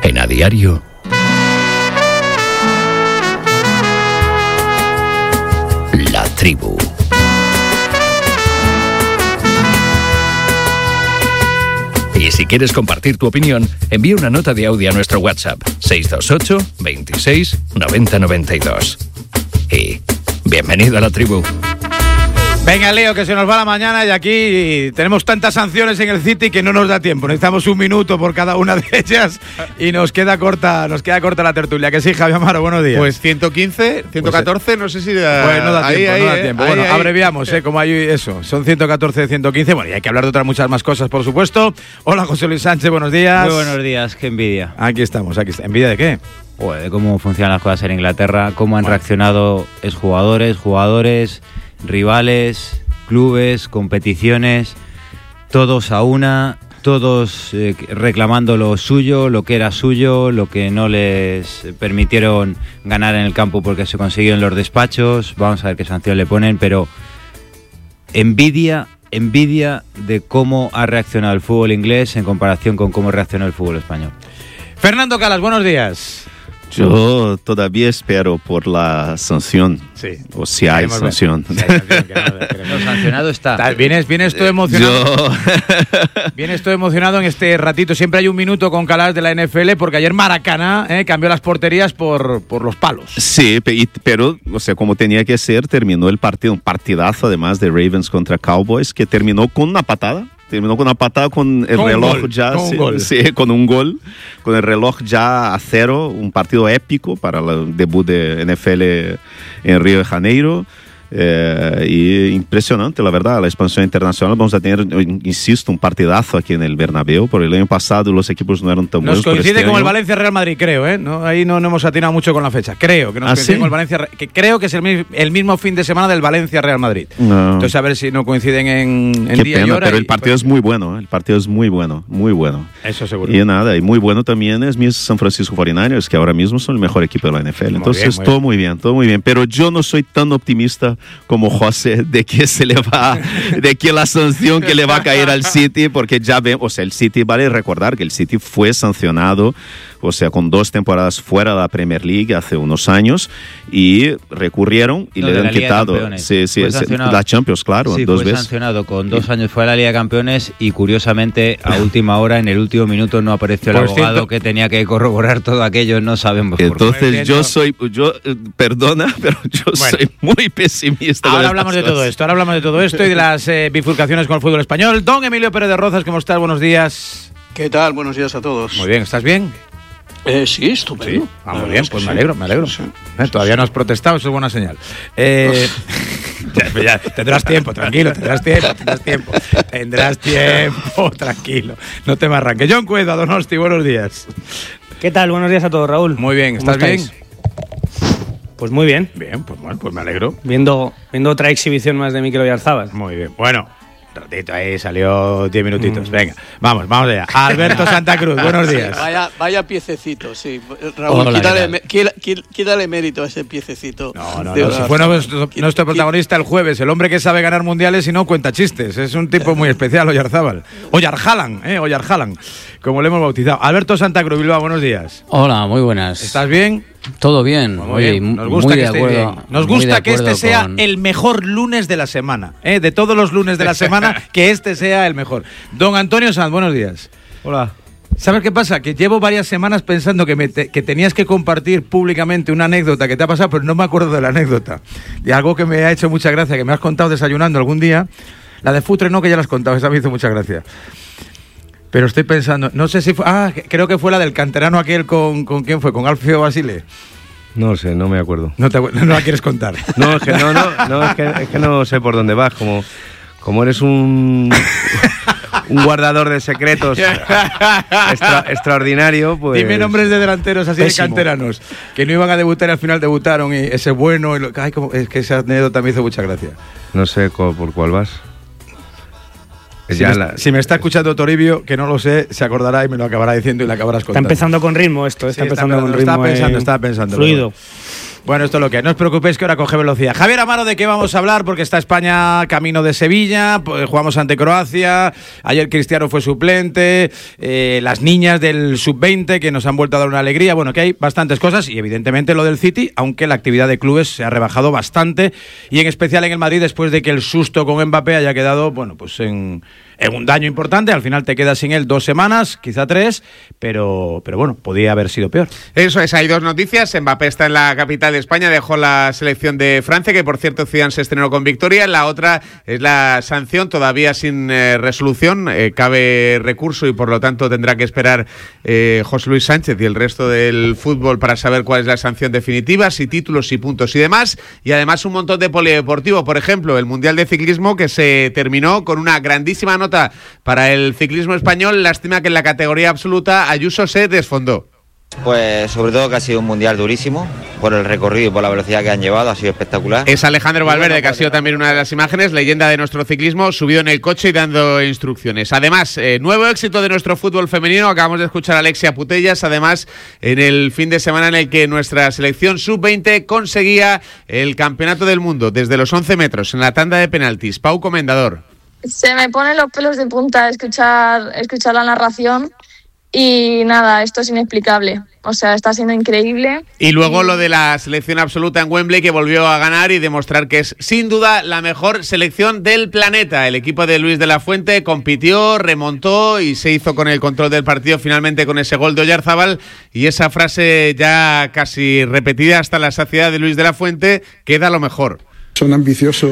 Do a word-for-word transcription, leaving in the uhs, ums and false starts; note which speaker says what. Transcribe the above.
Speaker 1: En A Diario, La Tribu. Y si quieres compartir tu opinión, envía una nota de audio a nuestro WhatsApp seis dos ocho, veintiséis, noventa, noventa y dos. Y bienvenido a La Tribu.
Speaker 2: Venga, Leo, que se nos va la mañana y aquí tenemos tantas sanciones en el City que no nos da tiempo. Necesitamos un minuto por cada una de ellas y nos queda corta, nos queda corta la tertulia. Que sí, Javier Amaro, buenos días.
Speaker 3: Pues ciento quince, ciento catorce, pues, no sé si da,
Speaker 2: pues no da
Speaker 3: ahí,
Speaker 2: tiempo,
Speaker 3: ahí,
Speaker 2: no da
Speaker 3: ahí,
Speaker 2: tiempo.
Speaker 3: Ahí,
Speaker 2: bueno,
Speaker 3: ahí,
Speaker 2: abreviamos, ¿eh? Como hay eso. Son ciento catorce, ciento quince. Bueno, y hay que hablar de otras muchas más cosas, por supuesto. Hola, José Luis Sánchez, buenos días.
Speaker 4: Muy buenos días, qué envidia.
Speaker 2: Aquí estamos, aquí está. ¿Envidia de qué?
Speaker 4: Joder, de cómo funcionan las cosas en Inglaterra, cómo han
Speaker 2: bueno.
Speaker 4: reaccionado exjugadores, jugadores, rivales, clubes, competiciones, todos a una, todos eh, reclamando lo suyo, lo que era suyo, lo que no les permitieron ganar en el campo porque se consiguió en los despachos. Vamos a ver qué sanción le ponen, pero envidia, envidia de cómo ha reaccionado el fútbol inglés en comparación con cómo reaccionó el fútbol español.
Speaker 2: Fernando Calas, buenos días.
Speaker 5: Yo todavía espero por la sanción.
Speaker 2: Sí.
Speaker 5: O si hay
Speaker 2: Queremos
Speaker 5: sanción.
Speaker 2: ver. Sí, hay sanción, queremos ver, queremos ver.
Speaker 4: Lo sancionado está.
Speaker 2: Tal, Vienes, vienes todo emocionado.
Speaker 5: Yo...
Speaker 2: Vienes todo emocionado en este ratito. Siempre hay un minuto con Calas de la N F L porque ayer Maracaná eh, cambió las porterías por, por los palos.
Speaker 5: Sí, pero, o sea, como tenía que ser, terminó el partido, un partidazo además de Ravens contra Cowboys, que terminó con una patada. Terminó con una patada con el
Speaker 2: con
Speaker 5: reloj
Speaker 2: gol,
Speaker 5: ya,
Speaker 2: con
Speaker 5: sí,
Speaker 2: un gol.
Speaker 5: sí, con un gol, con el reloj ya a cero, un partido épico para el debut de N F L en Río de Janeiro. Eh, y impresionante, la verdad, la expansión internacional. Vamos a tener, insisto, un partidazo aquí en el Bernabéu. Por el año pasado los equipos no eran tan buenos.
Speaker 2: Nos coincide
Speaker 5: este
Speaker 2: con
Speaker 5: año.
Speaker 2: el Valencia-Real Madrid, creo, ¿eh? ¿No? Ahí no, no hemos atinado mucho con la fecha. Creo que nos
Speaker 5: ¿Ah,
Speaker 2: coincide
Speaker 5: sí?
Speaker 2: con el Valencia, que creo que es el, mi- el mismo fin de semana del Valencia-Real Madrid.
Speaker 5: No.
Speaker 2: Entonces a ver si no coinciden en, en
Speaker 5: Qué
Speaker 2: día
Speaker 5: pena,
Speaker 2: y hora.
Speaker 5: pero
Speaker 2: y-
Speaker 5: el partido es muy bueno, ¿eh? El partido es muy bueno, muy bueno.
Speaker 2: Eso seguro.
Speaker 5: Y nada, y muy bueno también es mis San Francisco cuarenta y nueve, que ahora mismo son el mejor equipo de la N F L.
Speaker 2: Muy
Speaker 5: Entonces,
Speaker 2: bien, muy
Speaker 5: todo muy bien, todo muy bien. Pero yo no soy tan optimista como José de que se le va, de que la sanción que le va a caer al City, porque ya vemos, o sea, el City, vale recordar que el City fue sancionado, o sea, con dos temporadas fuera de la Premier League hace unos años, y recurrieron y
Speaker 4: No,
Speaker 5: le
Speaker 4: de
Speaker 5: han
Speaker 4: la Liga de
Speaker 5: quitado.
Speaker 4: Campeones.
Speaker 5: Sí, sí,
Speaker 4: Fue
Speaker 5: sí,
Speaker 4: sancionado.
Speaker 5: la Champions, claro,
Speaker 4: Sí,
Speaker 5: dos
Speaker 4: fue
Speaker 5: veces.
Speaker 4: sancionado con dos años fuera de la Liga de Campeones y curiosamente a última hora, en el último minuto, no apareció el
Speaker 2: Por
Speaker 4: abogado
Speaker 2: cierto-
Speaker 4: que tenía que corroborar todo aquello, no sabemos por qué.
Speaker 5: Entonces
Speaker 2: Entiendo.
Speaker 5: yo soy, yo, eh, perdona, pero yo
Speaker 2: Bueno.
Speaker 5: soy muy pesimista. con
Speaker 2: Ahora
Speaker 5: estas
Speaker 2: hablamos de todo
Speaker 5: cosas.
Speaker 2: esto, ahora hablamos de todo esto y de las eh, bifurcaciones con el fútbol español. Don Emilio Pérez de Rozas, ¿cómo estás? Buenos días.
Speaker 6: ¿Qué tal? Buenos días a todos.
Speaker 2: Muy bien, ¿estás bien?
Speaker 6: Eh, sí, estupendo.
Speaker 2: Ah,
Speaker 6: La
Speaker 2: muy
Speaker 6: verdad
Speaker 2: bien,
Speaker 6: es que
Speaker 2: pues me
Speaker 6: sí.
Speaker 2: alegro, me alegro.
Speaker 6: Sí, sí.
Speaker 2: Eh, Todavía no has protestado, eso es buena señal. Eh, ya, ya, tendrás tiempo, tranquilo, tendrás tiempo, tendrás tiempo. Tendrás tiempo, tranquilo. No te me arranques. John Cueda, Donosti, buenos días.
Speaker 7: ¿Qué tal? Buenos días a todos, Raúl.
Speaker 2: Muy bien,
Speaker 7: ¿Cómo
Speaker 2: ¿estás bien?
Speaker 7: estáis? Pues muy bien.
Speaker 2: Bien, pues bueno, pues me alegro.
Speaker 7: Viendo, viendo otra exhibición más de Mikel Oyarzabal.
Speaker 2: Muy bien. Bueno, un ratito ahí, salió diez minutitos. Venga, vamos, vamos allá. Alberto Santa Cruz, buenos días.
Speaker 6: Vaya, vaya piececito, sí. Raúl,
Speaker 2: Hola,
Speaker 6: quítale,
Speaker 2: ¿qué tal?
Speaker 6: me- quí- quí- quítale mérito a ese piececito.
Speaker 2: No, no,
Speaker 6: de
Speaker 2: no.
Speaker 6: verdad.
Speaker 2: Si fue nuestro, nuestro protagonista el jueves, el hombre que sabe ganar mundiales y no cuenta chistes. Es un tipo muy especial, Oyarzábal. Oyarjalan, ¿eh? Oyarjalan, como le hemos bautizado. Alberto Santa Cruz, Bilbao, buenos días.
Speaker 8: Hola, muy buenas.
Speaker 2: ¿Estás bien?
Speaker 8: Todo bien.
Speaker 2: Muy
Speaker 8: Oye,
Speaker 2: bien. Nos
Speaker 8: muy
Speaker 2: gusta, que,
Speaker 8: de
Speaker 2: esté
Speaker 8: acuerdo,
Speaker 2: bien. Nos
Speaker 8: muy
Speaker 2: gusta
Speaker 8: de
Speaker 2: que este
Speaker 8: acuerdo
Speaker 2: sea
Speaker 8: con-
Speaker 2: el mejor lunes de la semana. ¿eh? De todos los lunes de la semana, que este sea el mejor. Don Antonio Sanz, buenos días.
Speaker 7: Hola.
Speaker 2: ¿Sabes qué pasa? Que llevo varias semanas pensando que, me te- que tenías que compartir públicamente una anécdota que te ha pasado, pero no me acuerdo de la anécdota. Y algo que me ha hecho mucha gracia, que me has contado desayunando algún día. La de Futre no, que ya la has contado, esa me hizo mucha gracia. Pero estoy pensando, no sé si fue... Ah, que- creo que fue la del canterano aquel con... ¿Con quién fue? ¿Con Alfio Basile?
Speaker 9: No sé, no me acuerdo.
Speaker 2: No, te, acu- no la quieres contar.
Speaker 9: No, es que no, no, no, es que, es que no sé por dónde vas. Como, como eres un, un guardador de secretos extra- extraordinario, pues...
Speaker 2: Dime nombres de delanteros así
Speaker 7: Pésimo.
Speaker 2: de canteranos que no iban a debutar y al final debutaron y ese bueno... y lo- ay, como- es que esa anécdota me hizo mucha gracia.
Speaker 9: No sé co- por cuál vas.
Speaker 2: Si,
Speaker 9: Ya
Speaker 2: me,
Speaker 9: la-
Speaker 2: si me está escuchando Toribio, que no lo sé, se acordará y me lo acabará diciendo y le acabarás
Speaker 7: Está
Speaker 2: contando.
Speaker 7: empezando con ritmo esto, está
Speaker 2: Sí, está
Speaker 7: empezando con
Speaker 2: empezando,
Speaker 7: ritmo.
Speaker 2: estaba pensando,
Speaker 7: eh,
Speaker 2: estaba pensando,
Speaker 7: Fluido.
Speaker 2: Bueno, esto es lo que es. No os preocupéis que ahora coge velocidad. Javier Amaro, ¿de qué vamos a hablar? Porque está España camino de Sevilla, pues jugamos ante Croacia, ayer Cristiano fue suplente, eh, las niñas del sub veinte que nos han vuelto a dar una alegría. Bueno, que hay bastantes cosas y evidentemente lo del City, aunque la actividad de clubes se ha rebajado bastante y en especial en el Madrid después de que el susto con Mbappé haya quedado, bueno, pues en... en un daño importante. Al final te quedas sin él dos semanas, quizá tres, pero, pero bueno, podía haber sido peor.
Speaker 3: Eso es, hay dos noticias. Mbappé está en la capital de España, dejó la selección de Francia, que por cierto Zidane se estrenó con victoria. La otra es la sanción, todavía sin eh, resolución, eh, cabe recurso y por lo tanto tendrá que esperar eh, José Luis Sánchez y el resto del fútbol para saber cuál es la sanción definitiva, si títulos, si puntos y demás. Y además un montón de polideportivo, por ejemplo, el Mundial de Ciclismo que se terminó con una grandísima nota para el ciclismo español. Lástima que en la categoría absoluta Ayuso se desfondó.
Speaker 8: Pues sobre todo que ha sido un mundial durísimo por el recorrido y por la velocidad que han llevado, ha sido espectacular.
Speaker 3: Es Alejandro Valverde, que ha sido también una de las imágenes, leyenda de nuestro ciclismo, subido en el coche y dando instrucciones. Además, eh, nuevo éxito de nuestro fútbol femenino, acabamos de escuchar a Alexia Putellas, además en el fin de semana en el que nuestra selección sub veinte conseguía el campeonato del mundo desde los once metros en la tanda de penaltis. Pau Comendador.
Speaker 10: Se me ponen los pelos de punta escuchar, escuchar la narración y nada, esto es inexplicable. O sea, está siendo increíble.
Speaker 3: Y luego lo de la selección absoluta en Wembley, que volvió a ganar y demostrar que es sin duda la mejor selección del planeta. El equipo de Luis de la Fuente compitió, remontó y se hizo con el control del partido finalmente con ese gol de Oyarzábal y esa frase ya casi repetida hasta la saciedad de Luis de la Fuente, queda lo mejor.
Speaker 11: Son ambiciosos.